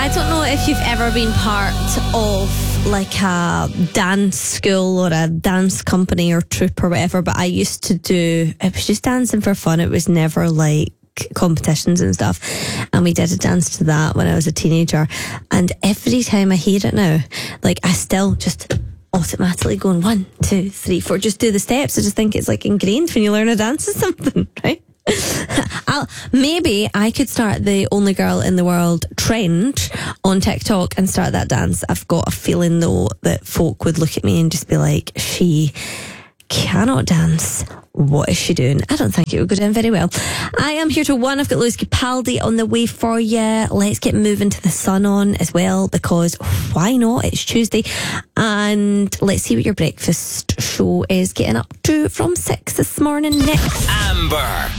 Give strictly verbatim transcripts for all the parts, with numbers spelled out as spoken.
I don't know if you've ever been part of like a dance school or a dance company or troupe or whatever, but I used to do, it was just dancing for fun. It was never like competitions and stuff, and we did a dance to that when I was a teenager, and every time I hear it now, like I still just automatically going one, two, three, four, just do the steps. I just think it's like ingrained when you learn a dance or something, right? I'll, maybe I could start the only girl in the world trend on TikTok and start that dance. I've got a feeling though that folk would look at me and just be like, she cannot dance. What is she doing? I don't think it would go down very well. I am here till one. I've got Lewis Capaldi on the way for you. Let's get moving to the sun on as well, because why not? It's Tuesday. And let's see what your breakfast show is getting up to from six this morning next. Amber.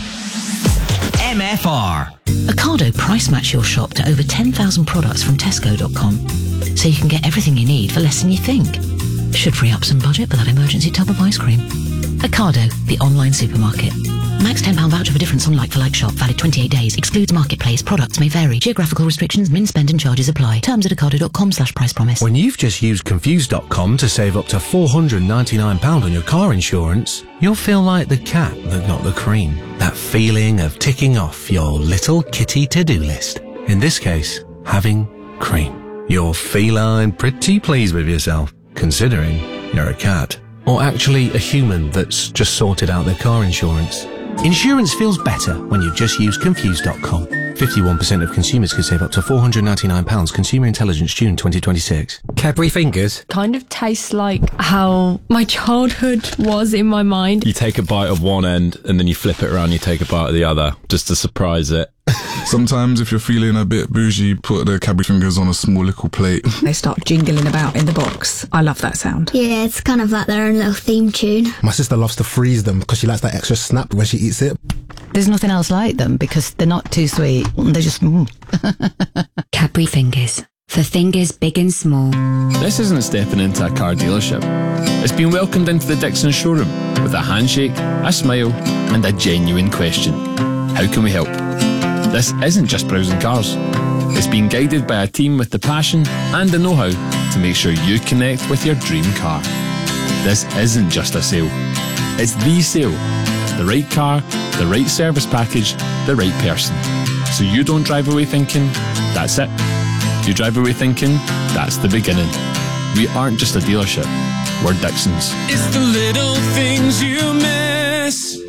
M F R. Ocado price match your shop to over ten thousand products from Tesco dot com, so you can get everything you need for less than you think. Should free up some budget for that emergency tub of ice cream. Ocado, the online supermarket. Max ten pounds voucher for difference on like-for-like shop. Valid twenty-eight days. Excludes marketplace. Products may vary. Geographical restrictions, min spend and charges apply. Terms at ocado dot com slash price promise. When you've just used confused dot com to save up to four hundred ninety-nine pounds on your car insurance, you'll feel like the cat that got the cream. That feeling of ticking off your little kitty to-do list. In this case, having cream. You're feline pretty pleased with yourself, considering you're a cat. Or actually a human that's just sorted out their car insurance. Insurance feels better when you just use confused dot com. fifty-one percent of consumers could save up to four hundred ninety-nine pounds. Consumer Intelligence, June twenty twenty-six. Cadbury Fingers? Kind of tastes like how my childhood was in my mind. You take a bite of one end and then you flip it around, you take a bite of the other, just to surprise it. Sometimes if you're feeling a bit bougie, put the Cadbury Fingers on a small little plate. They start jingling about in the box. I love that sound. Yeah, it's kind of like their own little theme tune. My sister loves to freeze them because she likes that extra snap when she eats it. There's nothing else like them because they're not too sweet. They're just... Mm. Cadbury Fingers. For fingers big and small. This isn't stepping into a car dealership. It's been welcomed into the Dixon showroom with a handshake, a smile and a genuine question. How can we help? This isn't just browsing cars. It's being guided by a team with the passion and the know-how to make sure you connect with your dream car. This isn't just a sale. It's the sale. The right car, the right service package, the right person. So you don't drive away thinking, that's it. You drive away thinking, that's the beginning. We aren't just a dealership. We're Dixons. It's the little things you miss.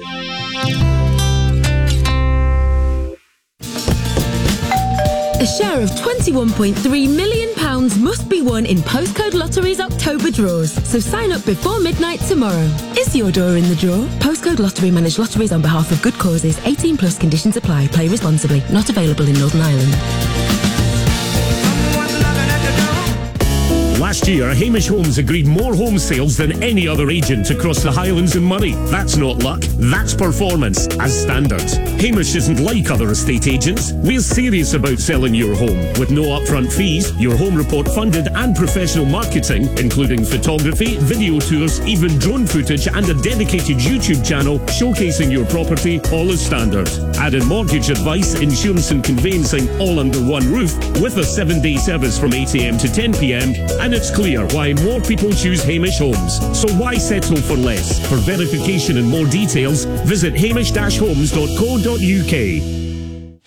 A share of twenty-one point three million pounds must be won in Postcode Lottery's October draws, so sign up before midnight tomorrow. Is your door in the draw? Postcode Lottery manage lotteries on behalf of good causes. eighteen plus conditions apply. Play responsibly. Not available in Northern Ireland. Last year, Hamish Homes agreed more home sales than any other agent across the Highlands and Moray. That's not luck, that's performance, as standard. Hamish isn't like other estate agents. We're serious about selling your home, with no upfront fees, your home report funded and professional marketing, including photography, video tours, even drone footage and a dedicated YouTube channel showcasing your property, all as standard. Add in mortgage advice, insurance and conveyancing, all under one roof, with a seven-day service from eight a m to ten p m, and it's clear why more people choose Hamish Homes. So why settle for less? For verification and more details, visit hamish dash homes dot co dot u k.